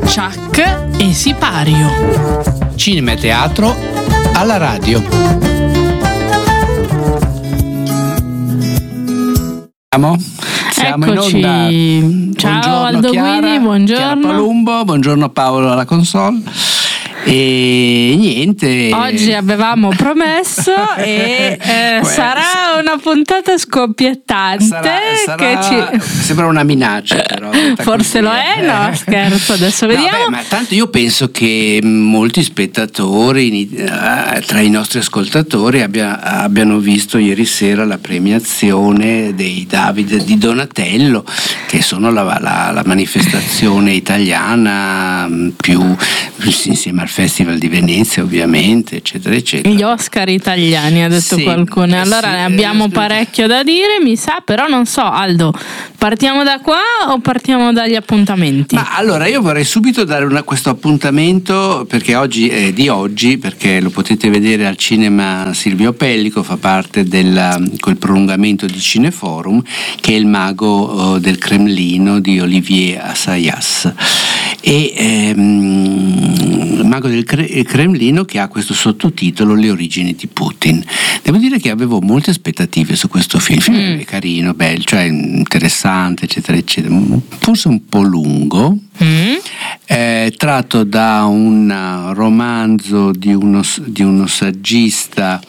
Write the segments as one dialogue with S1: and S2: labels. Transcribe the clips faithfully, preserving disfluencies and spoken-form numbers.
S1: Ciak e Sipario.
S2: Cinema e teatro alla radio. Siamo, siamo
S1: Eccoci.
S2: in onda.
S1: Ciao
S2: Buongiorno,
S1: Aldo
S2: Chiara,
S1: Guidi, buongiorno.
S2: Chiara Palumbo, buongiorno Paolo alla console. E niente.
S1: Oggi avevamo promesso e eh, sarà una puntata scoppiettante.
S2: Sarà, sarà,
S1: che ci...
S2: Sembra una minaccia, però.
S1: Forse
S2: così,
S1: lo è,
S2: eh.
S1: no? Scherzo, adesso
S2: No,
S1: vediamo.
S2: beh, ma tanto io penso che molti spettatori, eh, tra i nostri ascoltatori, abbia, abbiano visto ieri sera la premiazione dei Davide di Donatello, che sono la, la, la manifestazione italiana più, insieme al Festival di Venezia, ovviamente, eccetera, eccetera.
S1: Gli Oscar italiani, ha detto
S2: Sì,
S1: qualcuno. Allora
S2: sì,
S1: ne abbiamo
S2: eh,
S1: parecchio da dire, mi sa, però non so, Aldo, partiamo da qua o partiamo dagli appuntamenti?
S2: Ma allora io vorrei subito dare una, questo appuntamento, perché oggi è di oggi, perché lo potete vedere al cinema Silvio Pellico, fa parte del quel prolungamento di Cineforum, che è Il mago del Cremlino di Olivier Assayas. E ehm, Il mago del Cremlino, che ha questo sottotitolo Le origini di Putin. Devo dire che avevo molte aspettative su questo film. Il film
S1: Mm.
S2: è carino, bello, cioè interessante, eccetera, eccetera. Forse un po' lungo.
S1: Mm.
S2: È tratto da un romanzo di uno, di uno saggista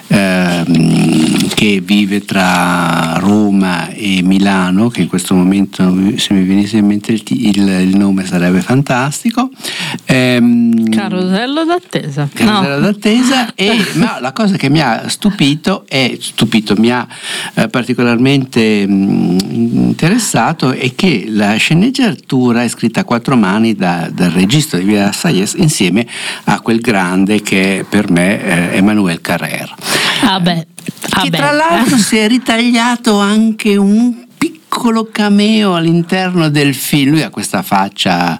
S2: ehm, che vive tra Roma e Milano, che in questo momento, se mi venisse in mente il, il, il nome sarebbe fantastico. Ehm,
S1: Carosello d'attesa.
S2: Carosello
S1: No.
S2: d'attesa. E, ma la cosa che mi ha stupito, è stupito, mi ha eh, particolarmente mh, interessato, è che la sceneggiatura è scritta a quattro mani da, dal regista di Olivier Assayas, insieme a quel grande che è per me eh, Emmanuel Carrère.
S1: Ah beh, ah
S2: che
S1: beh.
S2: tra l'altro si è ritagliato anche un piccolo cameo all'interno del film. Lui ha questa faccia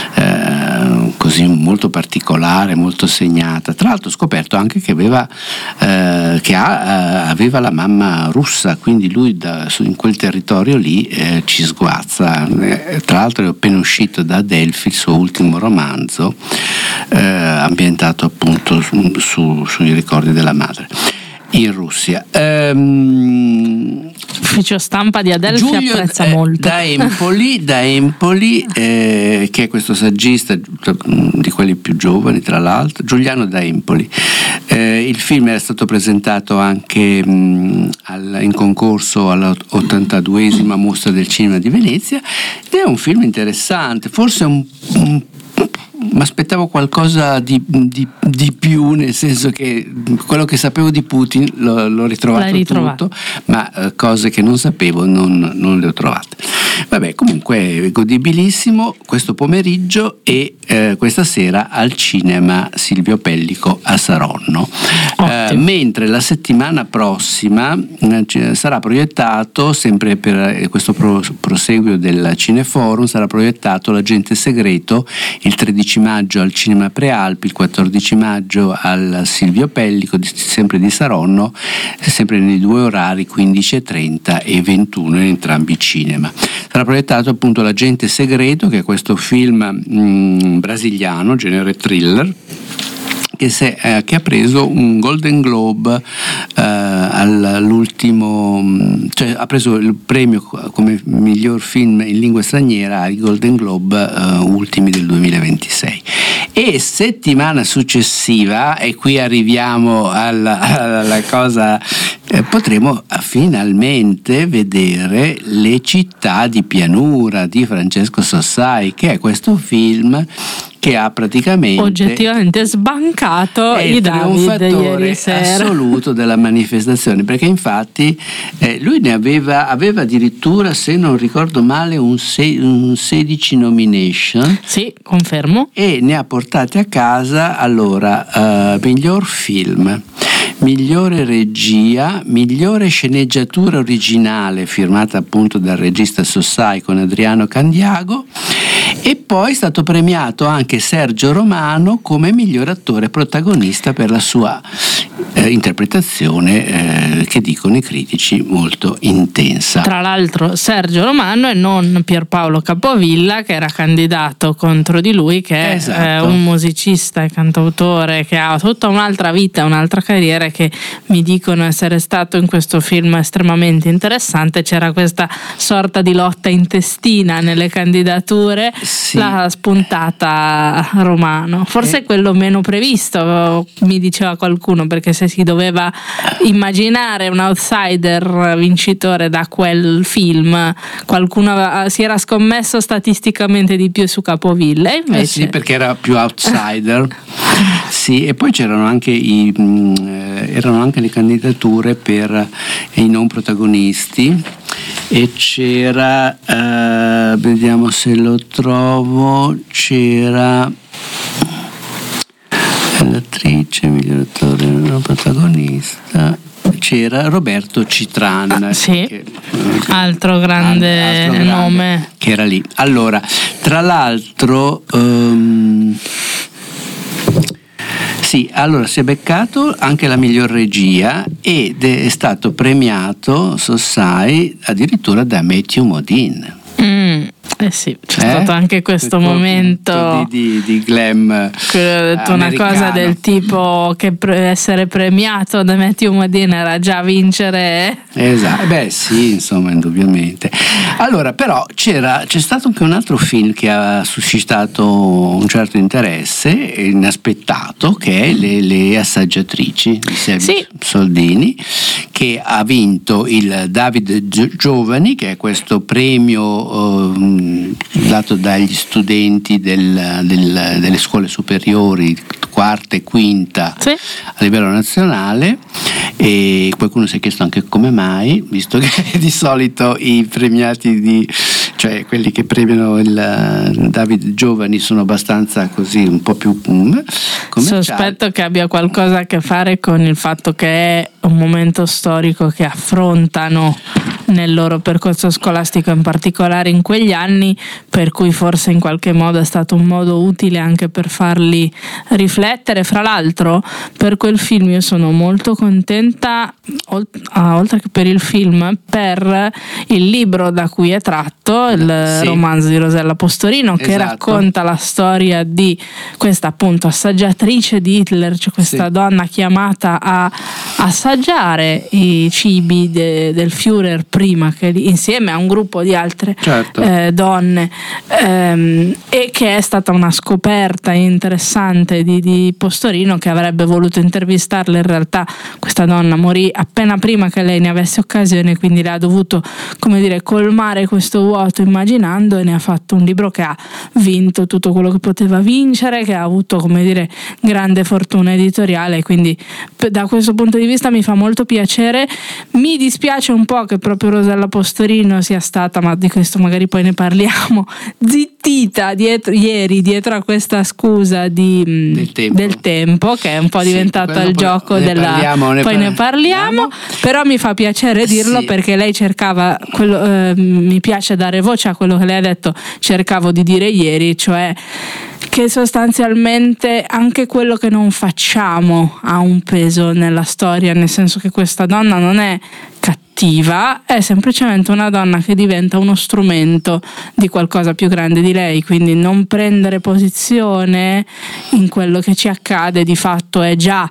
S2: eh, così molto particolare, molto segnata. Tra l'altro ho scoperto anche che aveva eh, che ha, eh, aveva la mamma russa, quindi lui da, su, in quel territorio lì eh, ci sguazza. Eh, tra l'altro è appena uscito da Adelphi il suo ultimo romanzo eh, ambientato appunto su, su, sui ricordi della madre in Russia. Um,
S1: Ufficio stampa di Adelphi
S2: Giulio,
S1: apprezza
S2: eh,
S1: molto.
S2: da Empoli, da Empoli eh, che è questo saggista di quelli più giovani, tra l'altro, Giuliano da Empoli. Eh, il film era stato presentato anche mh, al, in concorso all'ottantaduesima Mostra del Cinema di Venezia, ed è un film interessante, forse un, un mi aspettavo qualcosa di, di, di più, nel senso che quello che sapevo di Putin l'ho, l'ho ritrovato tutto, ma eh, cose che non sapevo non, non le ho trovate. Vabbè, comunque è godibilissimo questo pomeriggio e eh, questa sera al cinema Silvio Pellico a Saronno. Eh, mentre la settimana prossima eh, sarà proiettato, sempre per questo pro, proseguio del Cineforum, sarà proiettato L'agente segreto il tredici maggio al Cinema Prealpi, il quattordici maggio al Silvio Pellico, di, sempre di Saronno, sempre nei due orari, quindici e trenta e ventuno, in entrambi i cinema. Sarà proiettato appunto L'agente segreto, che è questo film mh, brasiliano, genere thriller, Che, se, eh, che ha preso un Golden Globe eh, all'ultimo, cioè ha preso il premio come miglior film in lingua straniera ai Golden Globe eh, ultimi del duemilaventisei. E settimana successiva, e qui arriviamo alla, alla cosa, eh, potremo finalmente vedere Le città di pianura di Francesco Sossai, che è questo film che ha praticamente
S1: oggettivamente sbancato
S2: è
S1: i Davide ieri sera,
S2: assoluto della manifestazione, perché infatti eh, lui ne aveva, aveva addirittura, se non ricordo male, un, se, un sedici nomination.
S1: Sì, confermo.
S2: E ne ha portate a casa allora uh, miglior film, migliore regia, migliore sceneggiatura originale firmata appunto dal regista Sossai con Adriano Candiago, e poi è stato premiato anche Sergio Romano come miglior attore protagonista per la sua eh, interpretazione eh, che dicono i critici molto intensa.
S1: Tra l'altro Sergio Romano e non Pierpaolo Capovilla, che era candidato contro di lui, che
S2: esatto.
S1: è un musicista e cantautore che ha tutta un'altra vita, un'altra carriera, che mi dicono essere stato in questo film estremamente interessante. C'era questa sorta di lotta intestina nelle candidature,
S2: sì.
S1: l'ha spuntata Romano, forse
S2: eh.
S1: quello meno previsto, mi diceva qualcuno, perché se si doveva immaginare un outsider vincitore da quel film, qualcuno si era scommesso statisticamente di più su Capovilla, e invece...
S2: eh sì, perché era più outsider. Sì, e poi c'erano anche i mh, erano anche le candidature per i non protagonisti, e c'era uh, vediamo se lo trovo, c'era l'attrice, miglior attore non protagonista, c'era Roberto Citran,
S1: ah, sì.
S2: che,
S1: altro grande
S2: altro
S1: nome
S2: grande, che era lì. Allora, tra l'altro um, sì, allora si è beccato anche la miglior regia ed è stato premiato, so sai, addirittura da Matthew Modine.
S1: Mm. Eh sì, c'è
S2: eh?
S1: stato anche questo
S2: Quel
S1: momento
S2: di, di, di glam.
S1: Ho detto una
S2: americano.
S1: cosa del tipo che pre- essere premiato da Matthew Modine era già vincere.
S2: Esatto, beh sì, insomma, indubbiamente. Allora, però c'era, c'è stato anche un altro film che ha suscitato un certo interesse, inaspettato, che è Le, le assaggiatrici di Sergio
S1: sì.
S2: Soldini, che ha vinto il David Giovani, che è questo premio eh, dato dagli studenti del, del, delle scuole superiori quarta e quinta
S1: sì.
S2: a livello nazionale, e qualcuno si è chiesto anche come mai, visto che di solito i premiati di, cioè quelli che premiano il David Giovani sono abbastanza così un po' più commerciali.
S1: Sospetto che abbia qualcosa a che fare con il fatto che è un momento storico che affrontano nel loro percorso scolastico, in particolare in quegli anni, per cui forse in qualche modo è stato un modo utile anche per farli riflettere. Fra l'altro, per quel film io sono molto contenta, oltre che per il film, per il libro da cui è tratto, il sì. romanzo di Rosella Postorino, che esatto. racconta la storia di questa appunto assaggiatrice di Hitler, cioè questa sì. donna chiamata a assaggiare i cibi de, del Führer prima che insieme a un gruppo di altre
S2: certo.
S1: eh, donne, ehm, e che è stata una scoperta interessante di, di Postorino, che avrebbe voluto intervistarla. In realtà questa donna morì appena prima che lei ne avesse occasione, quindi le ha dovuto, come dire, colmare questo vuoto immaginando, e ne ha fatto un libro che ha vinto tutto quello che poteva vincere, che ha avuto, come dire, grande fortuna editoriale, quindi da questo punto di vista mi fa molto piacere. Mi dispiace un po' che proprio Rosella Postorino sia stata, ma di questo magari poi ne parliamo, zittita dietro, ieri dietro a questa scusa di,
S2: del, tempo.
S1: del tempo, che è un po' diventato sì, il gioco
S2: ne
S1: della
S2: parliamo, ne
S1: poi
S2: parliamo.
S1: ne parliamo, però mi fa piacere dirlo sì. perché lei cercava quello, eh, mi piace dare voce a quello che lei ha detto, cercavo di dire ieri, cioè che sostanzialmente anche quello che non facciamo ha un peso nella storia, nel senso che questa donna non è cattiva, è semplicemente una donna che diventa uno strumento di qualcosa più grande di lei, quindi non prendere posizione in quello che ci accade di fatto è già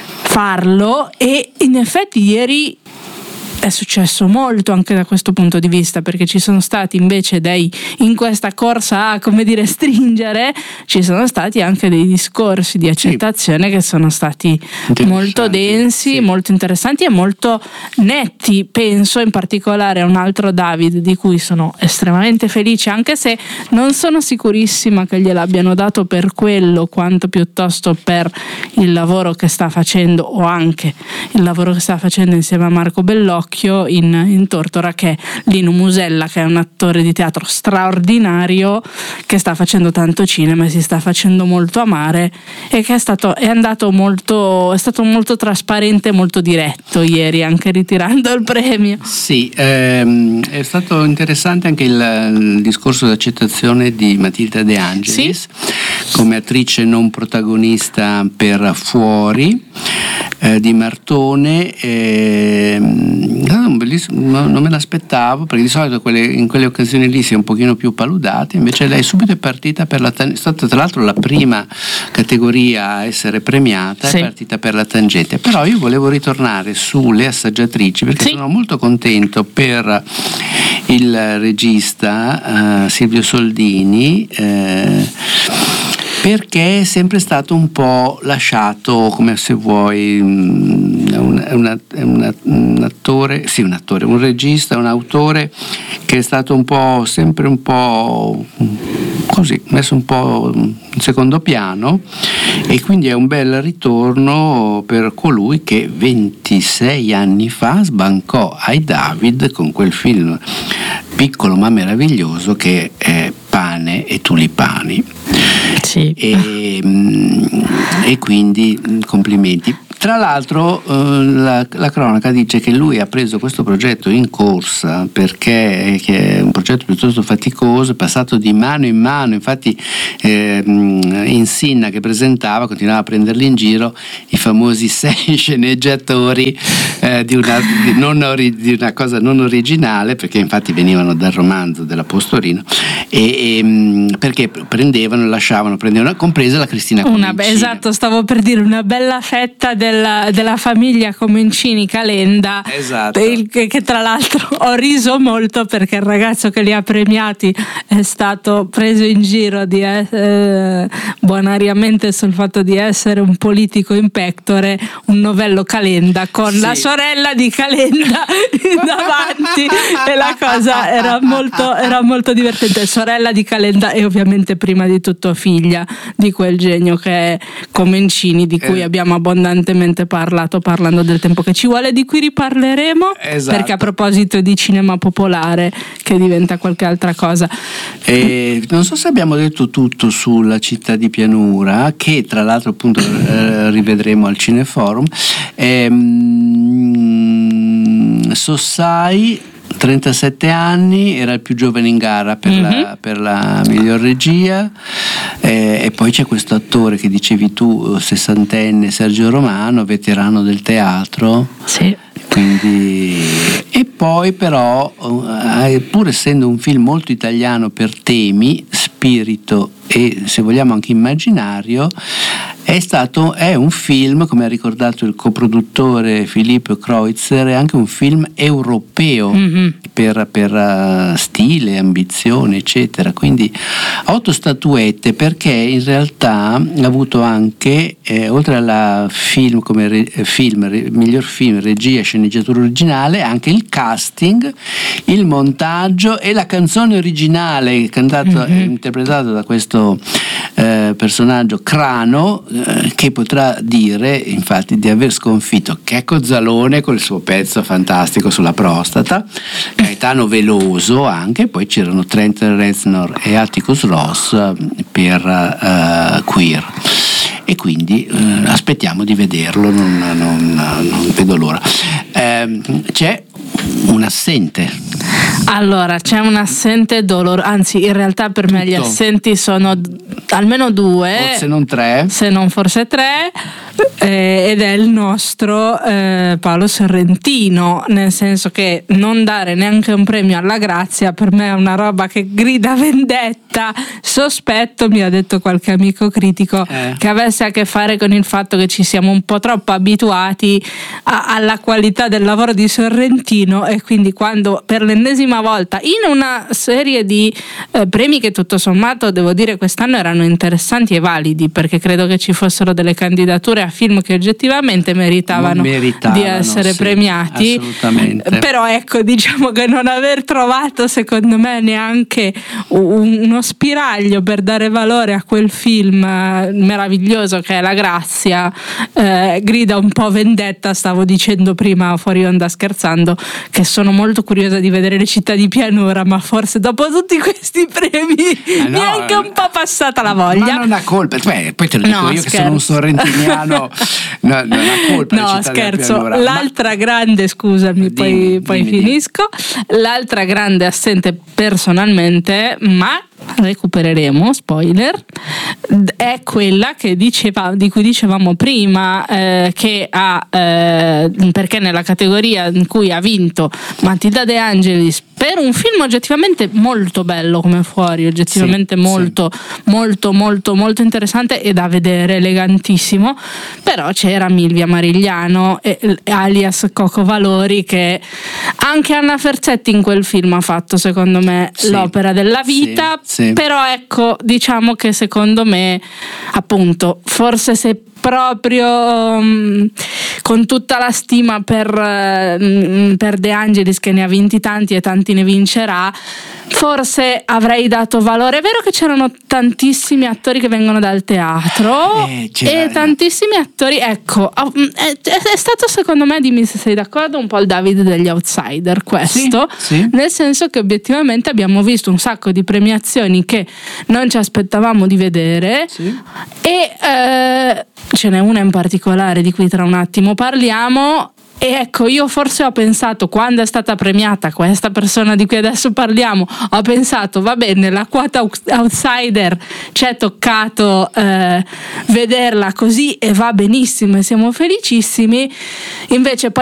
S1: farlo, e in effetti ieri è successo molto anche da questo punto di vista, perché ci sono stati invece dei, in questa corsa a, come dire, stringere, ci sono stati anche dei discorsi di accettazione sì. che sono stati molto densi, sì. molto interessanti e molto netti. Penso in particolare a un altro David di cui sono estremamente felice, anche se non sono sicurissima che gliel'abbiano dato per quello, quanto piuttosto per il lavoro che sta facendo, o anche il lavoro che sta facendo insieme a Marco Bellocchio In, in Tortora, che è Lino Musella, che è un attore di teatro straordinario, che sta facendo tanto cinema e si sta facendo molto amare, e che è stato è andato molto è stato molto trasparente, molto diretto ieri, anche ritirando il premio.
S2: Sì, ehm, è stato interessante anche il, il discorso d'accettazione di Matilda De Angelis,
S1: sì.
S2: come attrice non protagonista per Fuori eh, di Martone. Eh, un bellissimo, non me l'aspettavo, perché di solito quelle, in quelle occasioni lì si è un pochino più paludati, invece lei subito è partita per la tangente, è stata tra l'altro la prima categoria a essere premiata, sì. È partita per la tangente. Però io volevo ritornare sulle assaggiatrici, perché sì. Sono molto contento per il regista uh, Silvio Soldini, eh, perché è sempre stato un po' lasciato, come se vuoi, un, una, una, un attore, sì un attore, un regista, un autore che è stato un po' sempre un po' così, messo un po' in secondo piano, e quindi è un bel ritorno per colui che ventisei anni fa sbancò ai David con quel film piccolo ma meraviglioso che è Pane e tulipani.
S1: Sì.
S2: E, e quindi complimenti. Tra l'altro eh, la, la cronaca dice che lui ha preso questo progetto in corsa perché che è un progetto piuttosto faticoso, è passato di mano in mano, infatti eh, Insinna che presentava continuava a prenderli in giro i famosi sei sceneggiatori eh, di, una, di, non ori, di una cosa non originale, perché infatti venivano dal romanzo della Postorino, e, e, perché prendevano e lasciavano, prendevano, compresa la Cristina Comencini.
S1: Una, esatto, stavo per dire una bella fetta del Della, della famiglia Comencini Calenda,
S2: esatto.
S1: il, che, che tra l'altro ho riso molto perché il ragazzo che li ha premiati è stato preso in giro di, eh, bonariamente sul fatto di essere un politico in pectore, un novello Calenda con sì. La sorella di Calenda davanti, e la cosa era molto, era molto divertente. Sorella di Calenda e ovviamente prima di tutto figlia di quel genio che è Comencini, di cui eh. abbiamo abbondantemente parlato parlando del tempo che ci vuole, di cui riparleremo,
S2: esatto.
S1: Perché a proposito di cinema popolare che diventa qualche altra cosa.
S2: E non so se abbiamo detto tutto sulla Città di Pianura, che tra l'altro appunto eh, rivedremo al Cineforum. ehm, Sossai, trentasette anni, era il più giovane in gara per, mm-hmm. la, per la miglior regia, eh, e poi c'è questo attore che dicevi tu, sessantenne, Sergio Romano, veterano del teatro.
S1: Sì.
S2: Quindi, e poi però, eh, pur essendo un film molto italiano per temi, spirito e se vogliamo anche immaginario, è stato è un film, come ha ricordato il coproduttore Filippo Kreutzer, è anche un film europeo, mm-hmm. per, per uh, stile, ambizione eccetera, quindi otto statuette, perché in realtà ha avuto anche eh, oltre alla film come re, film re, miglior film, regia, sceneggiatura originale, anche il casting, il montaggio e la canzone originale cantata mm-hmm. interpretata da questo eh, personaggio Crano, che potrà dire infatti di aver sconfitto Checco Zalone col suo pezzo fantastico sulla prostata, Gaetano Veloso anche, poi c'erano Trent Reznor e Atticus Ross per uh, Queer, e quindi uh, aspettiamo di vederlo, non, non, non vedo l'ora. Eh, c'è un assente.
S1: Allora, c'è un assente doloroso, anzi in realtà per me
S2: Tutto.
S1: Gli assenti sono almeno due,
S2: forse non tre,
S1: se non forse tre, eh, ed è il nostro eh, Paolo Sorrentino, nel senso che non dare neanche un premio alla grazia per me è una roba che grida vendetta. Sospetto, mi ha detto qualche amico critico, eh. che avesse a che fare con il fatto che ci siamo un po' troppo abituati a, alla qualità del lavoro di Sorrentino, e quindi quando per l'ennesima volta in una serie di eh, premi che tutto sommato devo dire quest'anno erano interessanti e validi, perché credo che ci fossero delle candidature a film che oggettivamente meritavano, meritavano di essere
S2: sì,
S1: premiati,
S2: assolutamente.
S1: Però ecco, diciamo che non aver trovato secondo me neanche un, uno spiraglio per dare valore a quel film eh, meraviglioso che è La Grazia, eh, grida un po' vendetta. Stavo dicendo prima fuori onda scherzando che sono molto curiosa di vedere Le Città di Pianura, ma forse dopo tutti questi premi eh no, mi è anche un po' passata la voglia.
S2: Ma non ha colpa, Beh, poi te lo dico no, io scherzo. Che sono un sorrentiniano, no, non ha colpa.
S1: No, scherzo. L'altra ma... grande, scusami, dimmi, poi, dimmi, poi dimmi, finisco. Dimmi. L'altra grande assente personalmente, ma recupereremo, spoiler, è quella che diceva, di cui dicevamo prima, eh, che ha eh, perché nella categoria in cui ha vinto Matilda De Angelis per un film oggettivamente molto bello come fuori, oggettivamente sì, molto, sì. molto molto molto interessante e da vedere, elegantissimo, però c'era Milvia Marigliano eh, alias Coco Valori, che anche Anna Ferzetti in quel film ha fatto secondo me sì, l'opera della vita, sì, sì. Però ecco, diciamo che secondo me appunto forse se proprio um, con tutta la stima per, uh, per De Angelis, che ne ha vinti tanti e tanti ne vincerà, forse avrei dato valore. È vero che c'erano tantissimi attori che vengono dal teatro eh, e tantissimi attori, ecco, è, è stato secondo me, dimmi se sei d'accordo, un po' il David degli outsider questo, sì, sì. Nel senso che obiettivamente abbiamo visto un sacco di premiazioni che non ci aspettavamo di vedere, sì. E eh, ce n'è una in particolare di cui tra un attimo parliamo. E ecco, io forse ho pensato, quando è stata premiata questa persona di cui adesso parliamo, ho pensato, va bene, la quota outsider ci è toccato eh, vederla così e va benissimo e siamo felicissimi. Invece poi